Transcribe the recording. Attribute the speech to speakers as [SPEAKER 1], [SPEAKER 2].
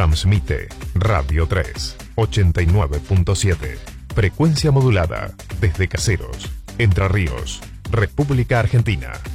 [SPEAKER 1] Transmite Radio 3, 89.7. Frecuencia modulada desde Caseros, Entre Ríos, República Argentina.